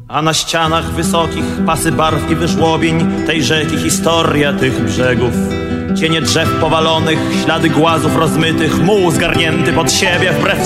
A na ścianach wysokich pasy barw i wyżłobień tej rzeki historia tych brzegów. Cienie drzew powalonych, ślady głazów rozmytych, muł zgarnięty pod siebie wbrew